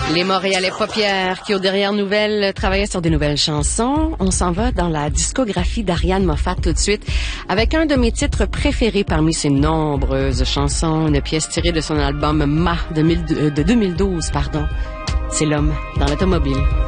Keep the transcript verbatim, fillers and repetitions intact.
Les Montréalais paupières qui, aux dernières nouvelles, travaillaient sur des nouvelles chansons. On s'en va dans la discographie d'Ariane Moffat tout de suite avec un de mes titres préférés parmi ses nombreuses chansons, une pièce tirée de son album Ma de, mille, de deux mille douze, pardon. C'est L'homme dans l'automobile.